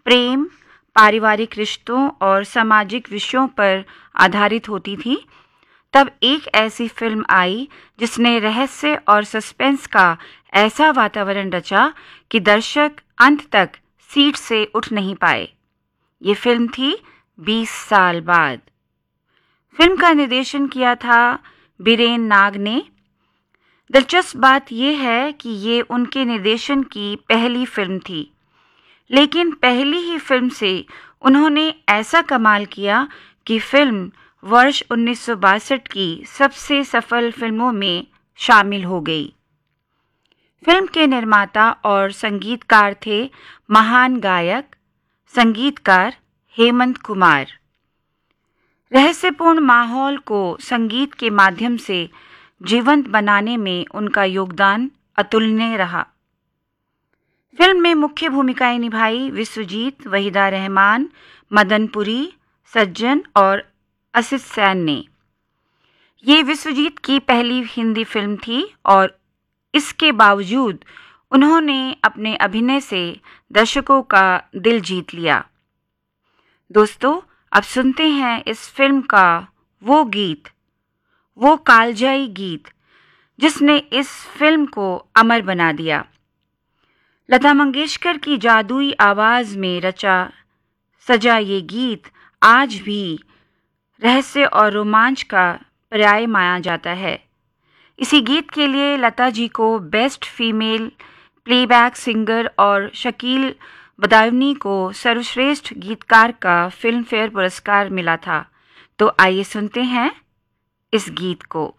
प्रेम, पारिवारिक रिश्तों और सामाजिक विषयों पर आधारित होती थी, तब एक ऐसी फिल्म आई जिसने रहस्य और सस्पेंस का ऐसा वातावरण रचा कि दर्शक अंत तक सीट से उठ नहीं पाए। ये फिल्म थी 20 साल बाद। फिल्म का निर्देशन किया था बीरेन नाग ने। दिलचस्प बात यह है कि ये उनके निर्देशन की पहली फिल्म थी, लेकिन पहली ही फिल्म से उन्होंने ऐसा कमाल किया कि फिल्म वर्ष 1962 की सबसे सफल फिल्मों में शामिल हो गई। फिल्म के निर्माता और संगीतकार थे महान गायक संगीतकार हेमंत कुमार। रहस्यपूर्ण माहौल को संगीत के माध्यम से जीवंत बनाने में उनका योगदान अतुलनीय रहा। फिल्म में मुख्य भूमिकाएं निभाई विश्वजीत, वहीदा रहमान, मदन पुरी, सज्जन और असित सेन ने। ये विश्वजीत की पहली हिंदी फिल्म थी और इसके बावजूद उन्होंने अपने अभिनय से दर्शकों का दिल जीत लिया। दोस्तों, अब सुनते हैं इस फिल्म का वो गीत, वो कालजयी गीत जिसने इस फिल्म को अमर बना दिया। लता मंगेशकर की जादुई आवाज़ में रचा सजा ये गीत आज भी रहस्य और रोमांच का पर्याय माना जाता है। इसी गीत के लिए लता जी को बेस्ट फीमेल प्लेबैक सिंगर और शकील बदायूनी को सर्वश्रेष्ठ गीतकार का फिल्म फेयर पुरस्कार मिला था। तो आइए सुनते हैं इस गीत को।